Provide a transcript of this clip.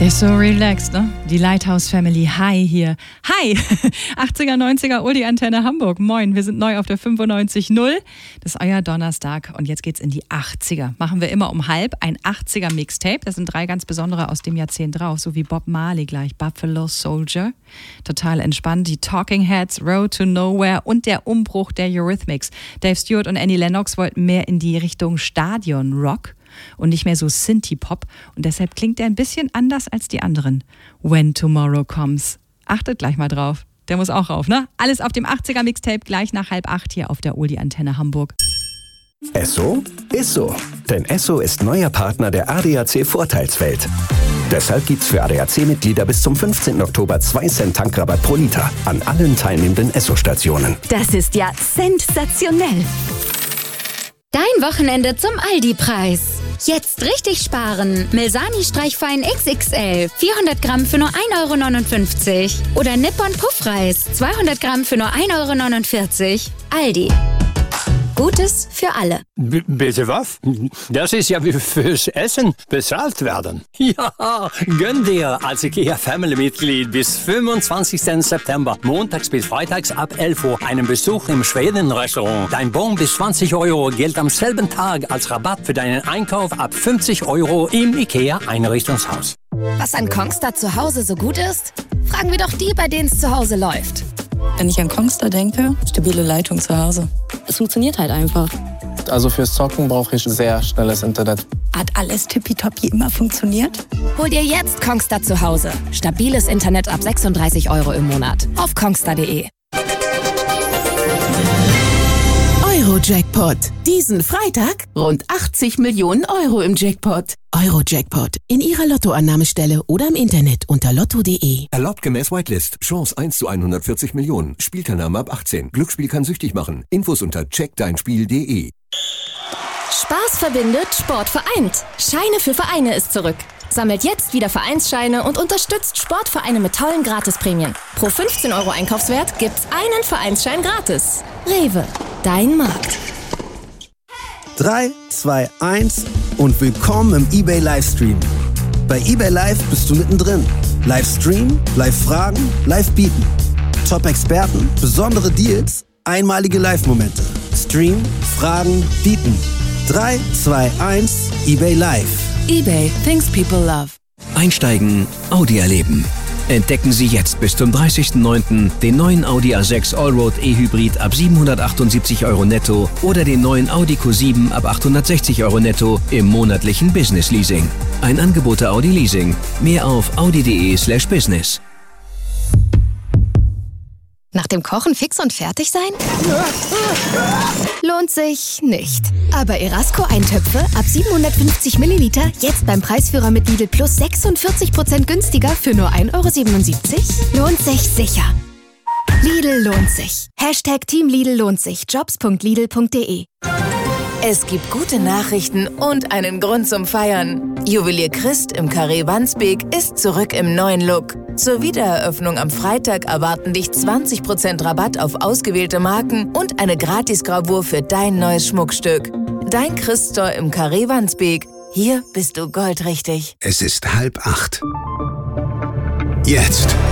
Der ist so relaxed, ne? Die Lighthouse Family. Hi hier. Hi! 80er, 90er, Uli-Antenne Hamburg. Moin, wir sind neu auf der 95.0. Das ist euer Donnerstag und jetzt geht's in die 80er. Machen wir immer um halb ein 80er Mixtape. Das sind 3 ganz besondere aus dem Jahrzehnt drauf, so wie Bob Marley gleich, Buffalo Soldier. Total entspannt. Die Talking Heads, Road to Nowhere und der Umbruch der Eurythmics. Dave Stewart und Annie Lennox wollten mehr in die Richtung Stadion-Rock und nicht mehr so Synthie-Pop. Und deshalb klingt er ein bisschen anders als die anderen. When Tomorrow Comes. Achtet gleich mal drauf. Der muss auch rauf, ne? Alles auf dem 80er Mixtape gleich nach 7:30 hier auf der Uli-Antenne Hamburg. Esso ist so. Denn Esso ist neuer Partner der ADAC Vorteilswelt. Deshalb gibt's für ADAC-Mitglieder bis zum 15. Oktober 2 Cent Tankrabatt pro Liter an allen teilnehmenden Esso-Stationen. Das ist ja sensationell. Dein Wochenende zum Aldi-Preis. Jetzt richtig sparen. Milsani Streichfein XXL 400 Gramm für nur 1,59 €. Oder Nippon Puffreis 200 Gramm für nur 1,49 €. Aldi. Gutes für alle. Bitte was? Das ist ja wie fürs Essen bezahlt werden. Ja, gönn dir als IKEA-Family-Mitglied bis 25. September, montags bis freitags ab 11 Uhr, einen Besuch im Schweden-Restaurant. Dein Bon bis 20 € gilt am selben Tag als Rabatt für deinen Einkauf ab 50 € im IKEA-Einrichtungshaus. Was an Kongstar zu Hause so gut ist? Fragen wir doch die, bei denen es zu Hause läuft. Wenn ich an Kongstar denke, stabile Leitung zu Hause. Es funktioniert halt einfach. Also fürs Zocken brauche ich sehr schnelles Internet. Hat alles tippitoppi immer funktioniert? Hol dir jetzt Kongstar zu Hause. Stabiles Internet ab 36 € im Monat. Auf kongstar.de. Euro-Jackpot. Diesen Freitag rund 80 Millionen € im Jackpot. Euro-Jackpot. In Ihrer Lottoannahmestelle oder im Internet unter lotto.de. Erlaubt gemäß Whitelist. Chance 1 zu 140 Millionen. Spielteilnahme ab 18. Glücksspiel kann süchtig machen. Infos unter checkdeinspiel.de. Spaß verbindet, Sport vereint. Scheine für Vereine ist zurück. Sammelt jetzt wieder Vereinsscheine und unterstützt Sportvereine mit tollen Gratisprämien. Pro 15 € Einkaufswert gibt's einen Vereinsschein gratis. Rewe, dein Markt. 3, 2, 1 und willkommen im eBay Livestream. Bei eBay Live bist du mittendrin. Livestream, Live-Fragen, Live-Bieten. Top-Experten, besondere Deals, einmalige Live-Momente. Stream, Fragen, Bieten. 3, 2, 1, eBay Live. eBay, things people love. Einsteigen, Audi erleben. Entdecken Sie jetzt bis zum 30.09. den neuen Audi A6 Allroad E-Hybrid ab 778 € netto oder den neuen Audi Q7 ab 860 € netto im monatlichen Business Leasing. Ein Angebot der Audi Leasing. Mehr auf audi.de/business. Nach dem Kochen fix und fertig sein? Lohnt sich nicht. Aber Erasco-Eintöpfe ab 750 Milliliter jetzt beim Preisführer mit Lidl Plus 46% günstiger für nur 1,77 € lohnt sich sicher. Lidl lohnt sich. Team Lidl lohnt sich. Jobs.lidl.de. Es gibt gute Nachrichten und einen Grund zum Feiern. Juwelier Christ im Carré Wandsbek ist zurück im neuen Look. Zur Wiedereröffnung am Freitag erwarten dich 20% Rabatt auf ausgewählte Marken und eine Gratisgravur für dein neues Schmuckstück. Dein Christ-Store im Carré Wandsbek. Hier bist du goldrichtig. Es ist 7:30. Jetzt